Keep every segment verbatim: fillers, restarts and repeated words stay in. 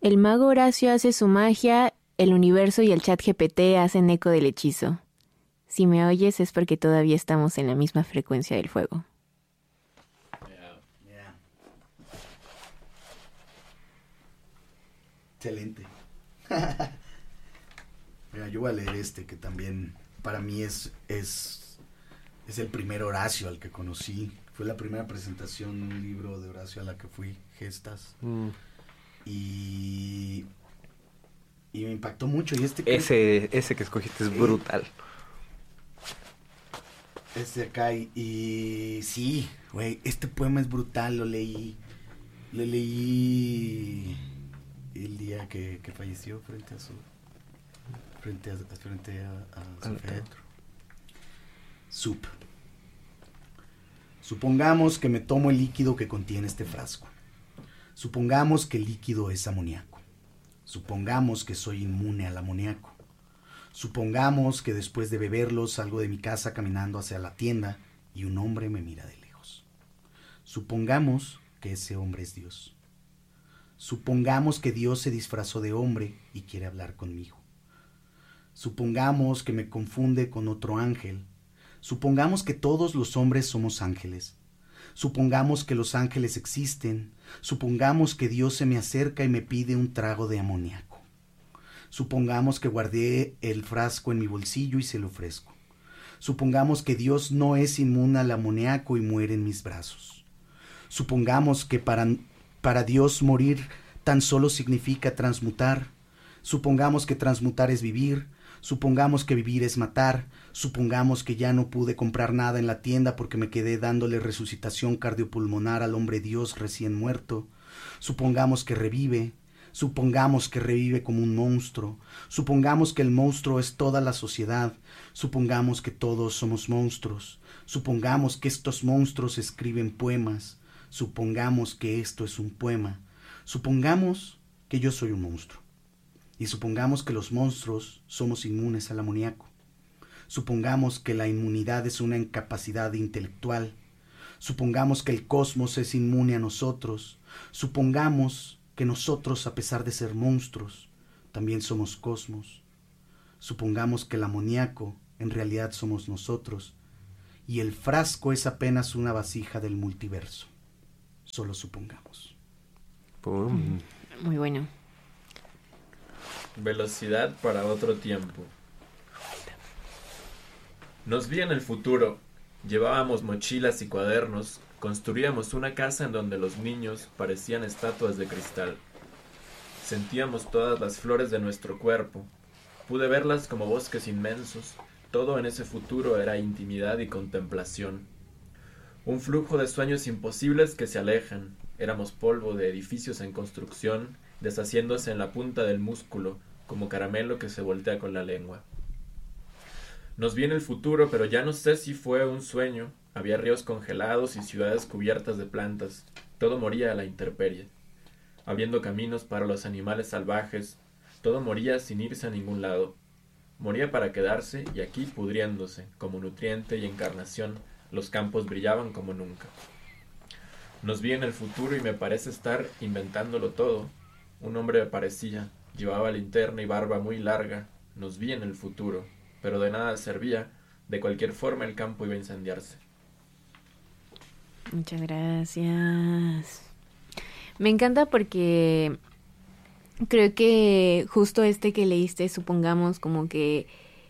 El mago Horacio hace su magia, el universo y el chat G P T hacen eco del hechizo. Si me oyes es porque todavía estamos en la misma frecuencia del fuego. Yeah. Yeah. Excelente. Mira, yo voy a leer este que también para mí es, es, es el primer Horacio al que conocí. Fue la primera presentación de un libro de Horacio a la que fui, Gestas. Mm. Y, y me impactó mucho. Y este ese, que, ese que escogiste es eh, brutal. Este acá, y, y sí, güey, este poema es brutal. Lo leí, lo leí el día que, que falleció frente a su, frente a, frente a, a su féretro. Sup. Supongamos que me tomo el líquido que contiene este frasco. Supongamos que el líquido es amoníaco. Supongamos que soy inmune al amoníaco. Supongamos que después de beberlo salgo de mi casa caminando hacia la tienda y un hombre me mira de lejos. Supongamos que ese hombre es Dios. Supongamos que Dios se disfrazó de hombre y quiere hablar conmigo. Supongamos que me confunde con otro ángel. Supongamos que todos los hombres somos ángeles. Supongamos que los ángeles existen. Supongamos que Dios se me acerca y me pide un trago de amoníaco. Supongamos que guardé el frasco en mi bolsillo y se lo ofrezco. Supongamos que Dios no es inmune al amoníaco y muere en mis brazos. Supongamos que para, para Dios morir tan solo significa transmutar. Supongamos que transmutar es vivir. Supongamos que vivir es matar. Supongamos que ya no pude comprar nada en la tienda porque me quedé dándole resucitación cardiopulmonar al hombre Dios recién muerto. Supongamos que revive. Supongamos que revive como un monstruo. Supongamos que el monstruo es toda la sociedad. Supongamos que todos somos monstruos. Supongamos que estos monstruos escriben poemas. Supongamos que esto es un poema. Supongamos que yo soy un monstruo. Y supongamos que los monstruos somos inmunes al amoníaco. Supongamos que la inmunidad es una incapacidad intelectual. Supongamos que el cosmos es inmune a nosotros. Supongamos que nosotros, a pesar de ser monstruos, también somos cosmos. Supongamos que el amoníaco en realidad somos nosotros y el frasco es apenas una vasija del multiverso. Solo supongamos. Pum. Muy bueno. Velocidad para otro tiempo. Nos vi en el futuro. Llevábamos mochilas y cuadernos. Construíamos una casa en donde los niños parecían estatuas de cristal. Sentíamos todas las flores de nuestro cuerpo. Pude verlas como bosques inmensos. Todo en ese futuro era intimidad y contemplación. Un flujo de sueños imposibles que se alejan. Éramos polvo de edificios en construcción, deshaciéndose en la punta del músculo, como caramelo que se voltea con la lengua. Nos vi en el futuro, pero ya no sé si fue un sueño. Había ríos congelados y ciudades cubiertas de plantas. Todo moría a la intemperie. Habiendo caminos para los animales salvajes, todo moría sin irse a ningún lado. Moría para quedarse y aquí pudriéndose, como nutriente y encarnación, los campos brillaban como nunca. Nos vi en el futuro y me parece estar inventándolo todo. Un hombre me parecía, llevaba linterna y barba muy larga. Nos vi en el futuro, pero de nada servía. De cualquier forma el campo iba a incendiarse. Muchas gracias. Me encanta porque creo que justo este que leíste, supongamos como que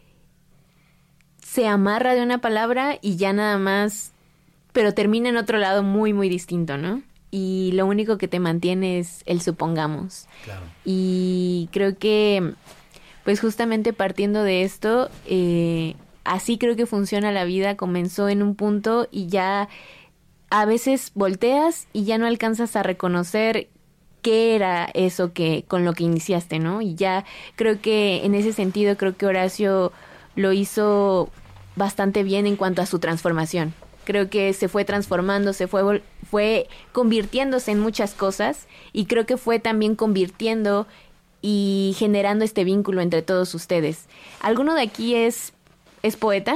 se amarra de una palabra y ya nada más, pero termina en otro lado muy, muy distinto, ¿no? Y lo único que te mantiene es el supongamos. Claro. Y creo que, pues justamente partiendo de esto, eh, así creo que funciona la vida. Comenzó en un punto y ya a veces volteas y ya no alcanzas a reconocer qué era eso que con lo que iniciaste, ¿no? Y ya creo que en ese sentido, creo que Horacio lo hizo bastante bien en cuanto a su transformación. Creo que se fue transformando, se fue, fue convirtiéndose en muchas cosas y creo que fue también convirtiendo y generando este vínculo entre todos ustedes. ¿Alguno de aquí es, es poeta?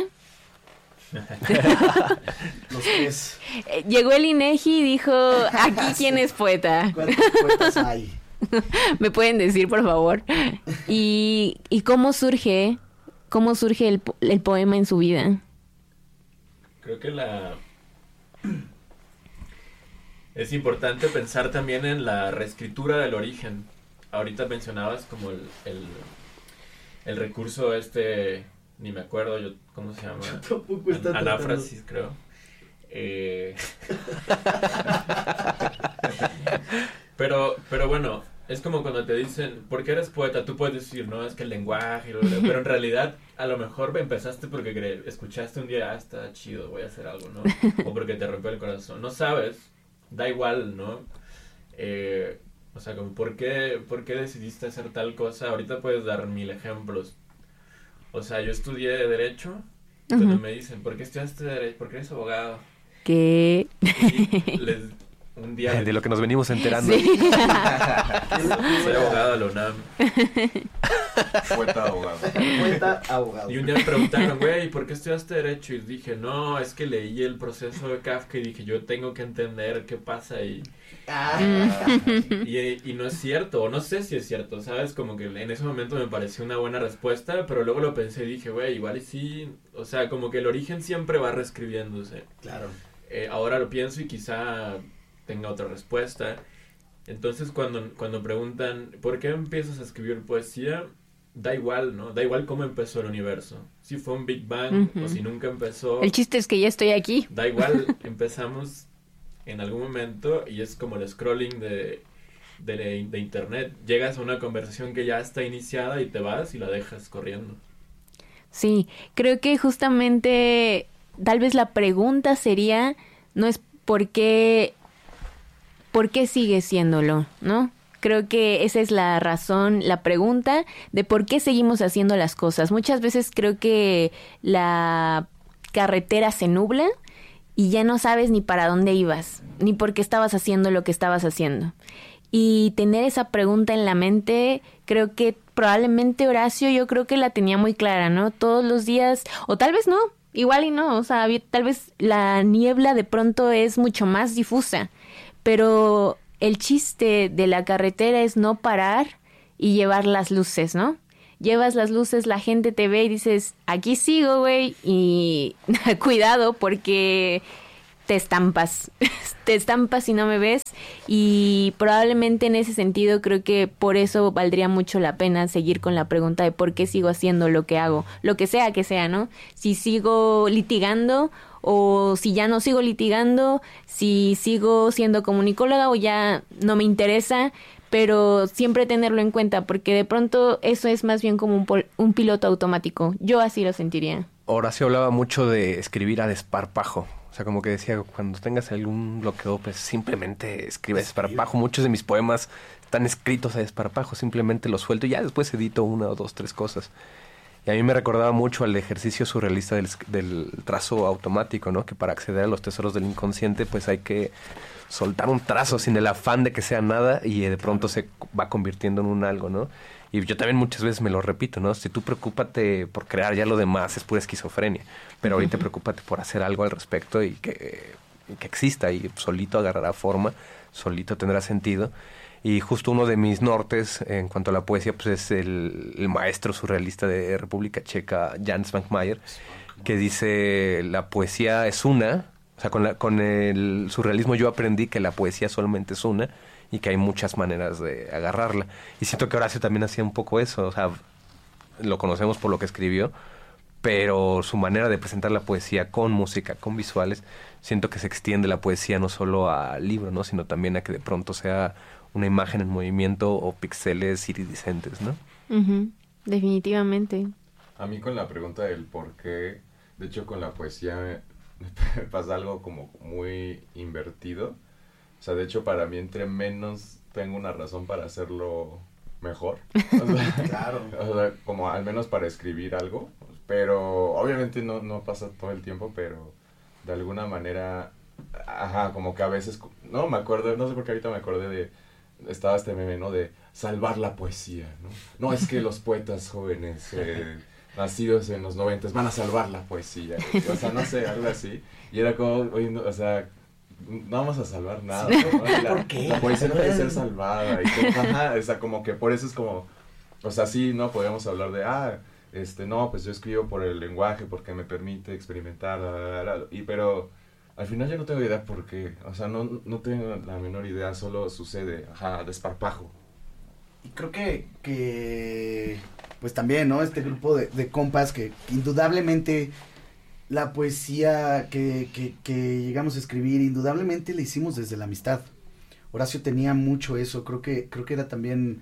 Los tres. Llegó el INEGI y dijo, aquí quién es poeta. ¿Cuántos poetas hay? ¿Me pueden decir, por favor? ¿Y, y cómo surge, cómo surge el, el poema en su vida? Creo que la... es importante pensar también en la reescritura del origen. Ahorita mencionabas como el, el, el recurso este, ni me acuerdo yo, ¿cómo se llama? Yo tampoco está An- anáfrasis, creo. Eh... pero, pero bueno, es como cuando te dicen, ¿por qué eres poeta? Tú puedes decir, no, es que el lenguaje, pero en realidad a lo mejor empezaste porque cre- escuchaste un día, ah, está chido, voy a hacer algo, ¿no? O porque te rompió el corazón. No sabes, da igual, ¿no? Eh, o sea, como, ¿por qué, ¿por qué decidiste hacer tal cosa? Ahorita puedes dar mil ejemplos. O sea, yo estudié Derecho, uh-huh. Cuando me dicen, ¿por qué estudiaste Derecho? ¿Por qué eres abogado? ¿Qué? Y les... Un día de lo que nos venimos enterando. Sí. Soy abogado de la UNAM. Poeta abogado. Poeta abogado. Y un día me preguntaron, güey, ¿por qué estudiaste Derecho? Y dije, no, es que leí el proceso de Kafka y dije, yo tengo que entender qué pasa ahí. Ah. Y, y no es cierto, o no sé si es cierto, ¿sabes? Como que en ese momento me pareció una buena respuesta, pero luego lo pensé y dije, güey, igual y sí. O sea, como que el origen siempre va reescribiéndose. Claro. Eh, ahora lo pienso y quizá tenga otra respuesta. Entonces cuando, cuando preguntan ¿por qué empiezas a escribir poesía? Da igual, ¿no? Da igual cómo empezó el universo. Si fue un Big Bang uh-huh. o si nunca empezó. El chiste es que ya estoy aquí. Da igual, empezamos en algún momento y es como el scrolling de, de, de internet. Llegas a una conversación que ya está iniciada y te vas y la dejas corriendo. Sí, creo que justamente tal vez la pregunta sería, no es por qué... ¿Por qué sigue siéndolo, no? Creo que esa es la razón, la pregunta de por qué seguimos haciendo las cosas. Muchas veces creo que la carretera se nubla y ya no sabes ni para dónde ibas, ni por qué estabas haciendo lo que estabas haciendo. Y tener esa pregunta en la mente, creo que probablemente Horacio, yo creo que la tenía muy clara, ¿no? Todos los días, o tal vez no, igual y no, o sea, tal vez la niebla de pronto es mucho más difusa. Pero el chiste de la carretera es no parar y llevar las luces, ¿no? Llevas las luces, la gente te ve y dices, aquí sigo, güey, y cuidado porque te estampas, te estampas y no me ves. Y probablemente en ese sentido creo que por eso valdría mucho la pena seguir con la pregunta de por qué sigo haciendo lo que hago, lo que sea que sea, ¿no? Si sigo litigando o si ya no sigo litigando, si sigo siendo comunicóloga o ya no me interesa, pero siempre tenerlo en cuenta, porque de pronto eso es más bien como un, pol- un piloto automático. Yo así lo sentiría. Horacio hablaba mucho de escribir a desparpajo. O sea, como que decía, cuando tengas algún bloqueo, pues simplemente escribe a desparpajo. Muchos de mis poemas están escritos a desparpajo, simplemente los suelto y ya después edito una o dos, tres cosas. Y a mí me recordaba mucho al ejercicio surrealista del, del trazo automático, ¿no? Que para acceder a los tesoros del inconsciente, pues hay que soltar un trazo sin el afán de que sea nada y de pronto se va convirtiendo en un algo, ¿no? Y yo también muchas veces me lo repito, ¿no? Si tú preocúpate por crear, ya lo demás es pura esquizofrenia. Pero ahorita preocúpate por hacer algo al respecto y que, y que exista y solito agarrará forma, solito tendrá sentido. Y justo uno de mis nortes en cuanto a la poesía pues es el, el maestro surrealista de República Checa, Jan Svankmajer, que dice la poesía es una, o sea, con, la, con el surrealismo yo aprendí que la poesía solamente es una y que hay muchas maneras de agarrarla. Y siento que Horacio también hacía un poco eso, o sea, lo conocemos por lo que escribió, pero su manera de presentar la poesía con música, con visuales, siento que se extiende la poesía no solo al libro, ¿no? Sino también a que de pronto sea una imagen en movimiento o píxeles iridiscentes, ¿no? Uh-huh. Definitivamente. A mí con la pregunta del por qué, de hecho con la poesía me, me pasa algo como muy invertido. O sea, de hecho para mí entre menos tengo una razón para hacerlo mejor. O sea, claro. O sea, como al menos para escribir algo. Pero obviamente no, no pasa todo el tiempo, pero de alguna manera, ajá, como que a veces, no me acuerdo, no sé por qué ahorita me acordé de, estaba este meme, ¿no? De salvar la poesía, ¿no? No es que los poetas jóvenes eh, nacidos en los noventas van a salvar la poesía. O sea, no sé, algo así. Y era como, oye, no, o sea, no vamos a salvar nada, ¿no? La, ¿Por qué? La poesía no puede ser salvada, y como, ajá, o sea, como que por eso es como, o sea, sí, no podemos hablar de, ah, este, no, pues yo escribo por el lenguaje, porque me permite experimentar, la, la, la, la, y pero al final yo no tengo idea por qué, o sea, no, no tengo la menor idea, solo sucede, ajá, desparpajo. Y creo que, que pues también, ¿no? Este grupo de, de compas que, que indudablemente la poesía que, que, que llegamos a escribir, indudablemente la hicimos desde la amistad. Horacio tenía mucho eso, creo que, creo que era también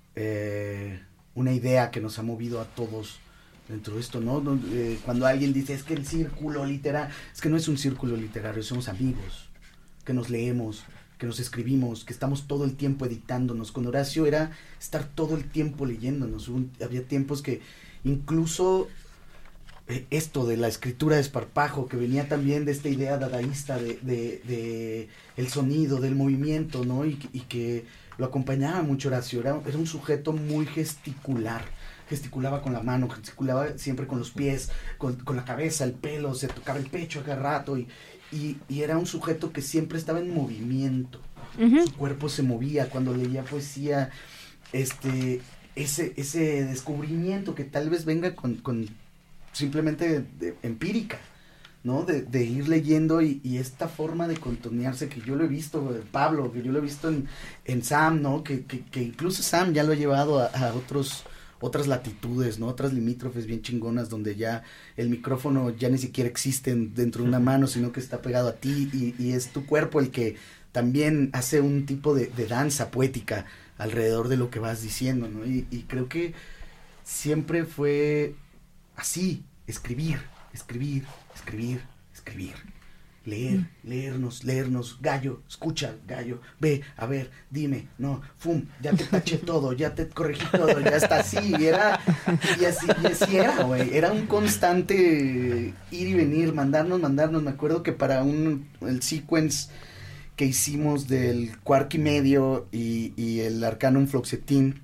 eh, una idea que nos ha movido a todos dentro de esto, ¿no? Eh, cuando alguien dice, es que el círculo literario, es que no es un círculo literario, somos amigos, que nos leemos, que nos escribimos, que estamos todo el tiempo editándonos. Con Horacio era estar todo el tiempo leyéndonos. Un, había tiempos que incluso eh, esto de la escritura de esparpajo, que venía también de esta idea dadaísta de, de, de el sonido, del movimiento, ¿no? Y, y que lo acompañaba mucho Horacio. Era, era un sujeto muy gesticular. Gesticulaba con la mano, gesticulaba siempre con los pies, con, con la cabeza, el pelo, se tocaba el pecho a cada rato y Y, y era un sujeto que siempre estaba en movimiento. Uh-huh. Su cuerpo se movía cuando leía poesía. Este, ese, ese descubrimiento que tal vez venga con, con simplemente de, de, empírica, ¿no? De, de ir leyendo y, y esta forma de contornearse que yo lo he visto, Pablo, que yo lo he visto en, en Sam, ¿no? Que, que, que incluso Sam ya lo ha llevado a, a otros... otras latitudes, ¿no? Otras limítrofes bien chingonas donde ya el micrófono ya ni siquiera existe dentro de una mano, sino que está pegado a ti y, y es tu cuerpo el que también hace un tipo de, de danza poética alrededor de lo que vas diciendo, ¿no? Y, y creo que siempre fue así, escribir, escribir, escribir, escribir. Leer, leernos, leernos, gallo, escucha, gallo, ve, a ver, dime, no, fum, ya te taché todo, ya te corregí todo, ya está así, y era, y así, y así era, güey, era un constante ir y venir, mandarnos, mandarnos, me acuerdo que para un, el sequence que hicimos del Quark y Medio y, y el Arcanum Fluoxetine,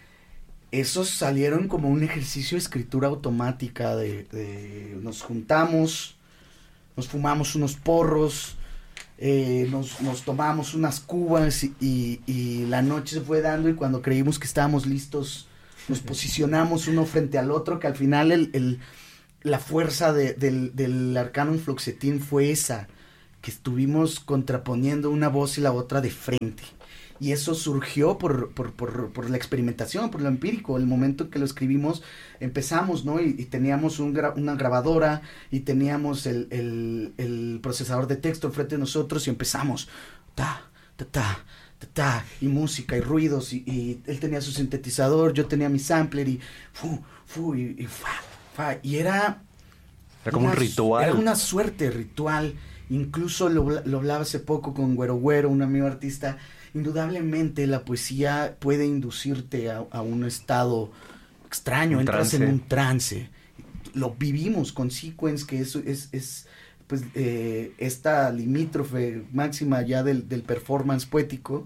esos salieron como un ejercicio de escritura automática, de, de nos juntamos, nos fumamos unos porros, eh, nos, nos tomamos unas cubas y, y, y la noche se fue dando y cuando creímos que estábamos listos nos posicionamos uno frente al otro, que al final el, el, la fuerza de, del, del Arcanum Fluoxetine fue esa, que estuvimos contraponiendo una voz y la otra de frente. Y eso surgió por, por, por, por la experimentación, por lo empírico. El momento en que lo escribimos, empezamos, ¿no? Y, y teníamos un gra- una grabadora y teníamos el, el, el procesador de texto frente a nosotros y empezamos. Ta, ta, ta, ta, ta, y música y ruidos. Y, y él tenía su sintetizador, yo tenía mi sampler y fu, fu, y, y fa, fa. Y era... Era como una, un ritual. Era una suerte ritual. Incluso lo, lo hablaba hace poco con Güero Güero, un amigo artista. Indudablemente la poesía puede inducirte a, a un estado extraño, un entras trance. en un trance. Lo vivimos con Sequence, que eso es, es pues eh, esta limítrofe máxima ya del, del performance poético.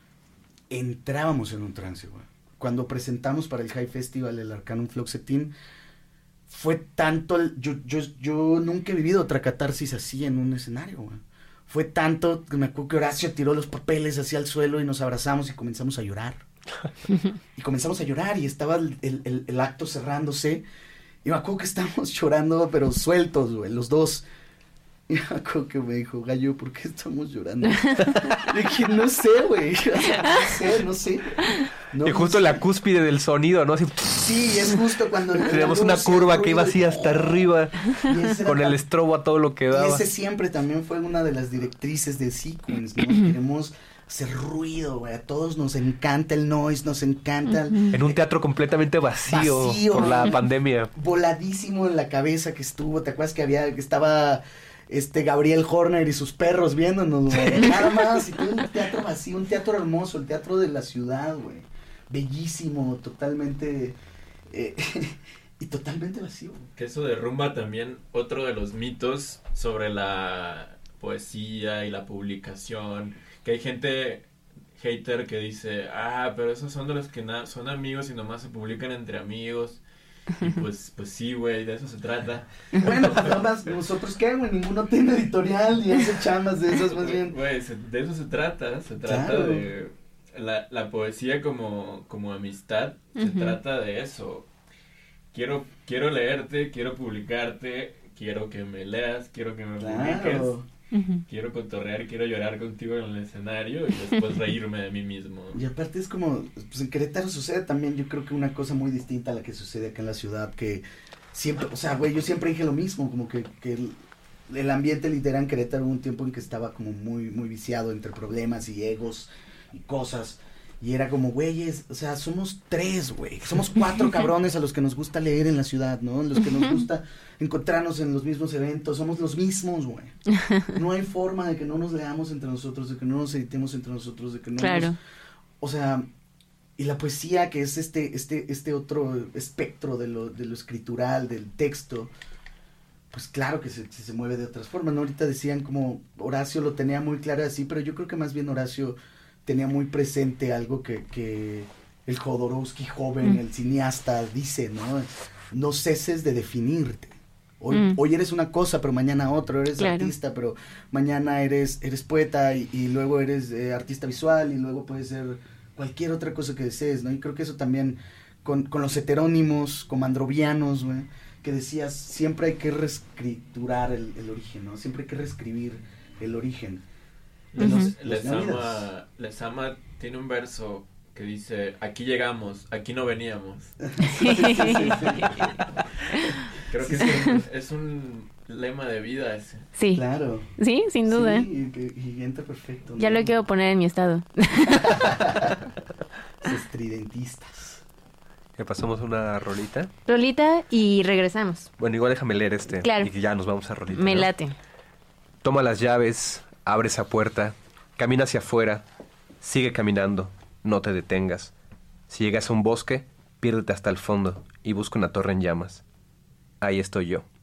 Entrábamos en un trance, güey. Cuando presentamos para el High Festival el Arcanum Fluoxetine, fue tanto, el, yo, yo, yo nunca he vivido otra catarsis así en un escenario, güey. Fue tanto que me acuerdo que Horacio tiró los papeles hacia el suelo y nos abrazamos y comenzamos a llorar. Y comenzamos a llorar y estaba el, el, el acto cerrándose. Y me acuerdo que estábamos llorando, pero sueltos, güey, los dos. Y me acuerdo que me dijo, Gallo, ¿por qué estamos llorando? Le dije, no sé, güey. O sea, no sé, no sé. No, y justo no la sé. cúspide del sonido, ¿no? Así, Sí, es justo cuando... teníamos una curva que iba así hasta arriba, con el estrobo a todo lo que Y daba. ese siempre también fue una de las directrices de Sequence, ¿no? Queremos hacer ruido, güey. A todos nos encanta el noise, nos encanta... En un teatro completamente vacío, Vacío. por la pandemia. Voladísimo en la cabeza que estuvo. ¿Te acuerdas que había... que estaba... este Gabriel Horner y sus perros viéndonos, güey? Nada más. Y todo un teatro vacío, un teatro hermoso, el teatro de la ciudad, güey. Bellísimo, totalmente... Eh, y totalmente vacío. Que eso derrumba también otro de los mitos sobre la poesía y la publicación, que hay gente hater que dice, ah, pero esos son de los que na- son amigos y nomás se publican entre amigos, Y pues, pues sí, güey, de eso se trata. Bueno, pues nada más, nosotros qué, güey, ninguno tiene editorial ni hace chamas de esas, más bien. Güey, se- de eso se trata, se trata Claro. de la, la poesía como, como amistad, se Ujú. trata de eso. Quiero, quiero leerte, quiero publicarte, quiero que me leas, quiero que me publiques, Claro. Ujú. quiero cotorrear, quiero llorar contigo en el escenario y después reírme de mí mismo. Y aparte es como, pues en Querétaro sucede también, yo creo que una cosa muy distinta a la que sucede acá en la ciudad, que siempre, o sea, güey, yo siempre dije lo mismo, como que, que el, el ambiente literario en Querétaro hubo un tiempo en que estaba como muy, muy viciado entre problemas y egos y cosas, y era como, güeyes, o sea, somos tres, güey, somos cuatro cabrones a los que nos gusta leer en la ciudad, ¿no? Los que nos gusta encontrarnos en los mismos eventos, somos los mismos, güey. No hay forma de que no nos leamos entre nosotros, de que no nos editemos entre nosotros, de que no Claro. nos... O sea, y la poesía, que es este, este, este otro espectro de lo, de lo escritural, del texto, pues claro que se, se mueve de otras formas, ¿no? Ahorita decían como Horacio lo tenía muy claro así, pero yo creo que más bien Horacio tenía muy presente algo que, que el Jodorowsky joven, Mm. el cineasta, dice, ¿no? No ceses de definirte. Hoy, Mm. hoy eres una cosa, pero mañana otra, eres Claro. artista, pero mañana eres, eres poeta y, y luego eres eh, artista visual y luego puedes ser cualquier otra cosa que desees, ¿no? Y creo que eso también con, con los heterónimos, comandrovianos, güey, que decías, siempre hay que reescriturar el, el origen, ¿no? Siempre hay que reescribir el origen. de Ujú. los- los Les Neónidas. ama, Les ama, tiene un verso que dice, aquí llegamos, aquí no veníamos. Sí, sí, sí, sí. Creo que Sí, es, sí. un, es un lema de vida ese. Sí, Claro. sí, sin duda. Sí, y, que- y entra perfecto. Ya ¿no? lo quiero poner en mi estado. Los estridentistas. Ya pasamos una rolita. Rolita y regresamos. Bueno, igual déjame leer este. Claro. Y que ya nos vamos a rolita. Me ¿no? late. Toma las llaves, abre esa puerta, camina hacia afuera, sigue caminando, no te detengas. Si llegas a un bosque, piérdete hasta el fondo y busca una torre en llamas. Ahí estoy yo.